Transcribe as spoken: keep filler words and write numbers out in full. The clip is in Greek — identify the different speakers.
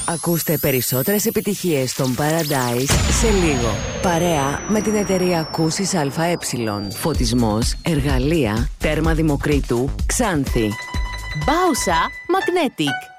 Speaker 1: Ακούστε περισσότερες επιτυχίες των Paradise σε λίγο. Παρέα με την εταιρεία Κούσης ΑΕ. Φωτισμός, εργαλεία, τέρμα Δημοκρίτου, Ξάνθη.
Speaker 2: Μπάουσα Magnetic.